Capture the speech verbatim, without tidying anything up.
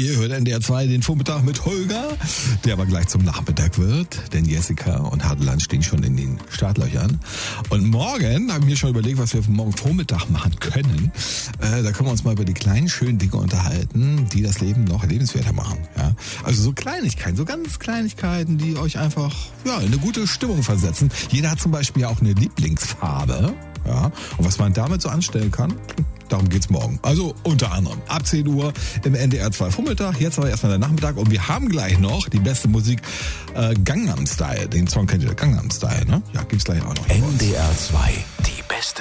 Ihr hört N D R zwei, den Vormittag mit Holger, der aber gleich zum Nachmittag wird, denn Jessica und Hadeland stehen schon in den Startlöchern. Und morgen habe ich mir schon überlegt, was wir morgen Vormittag machen können. Äh, da können wir uns mal über die kleinen, schönen Dinge unterhalten, die das Leben noch lebenswerter machen. Ja? Also so Kleinigkeiten, so ganz Kleinigkeiten, die euch einfach ja, in eine gute Stimmung versetzen. Jeder hat zum Beispiel ja auch eine Lieblingsfarbe. Ja, und was man damit so anstellen kann, darum geht's morgen. Also unter anderem ab zehn Uhr im N D R zwei Vormittag, jetzt aber erstmal der Nachmittag und wir haben gleich noch die beste Musik, äh, Gangnam Style. Den Song kennt ihr, Gangnam Style, ne? Ja, gibt's gleich auch noch. N D R zwei, die beste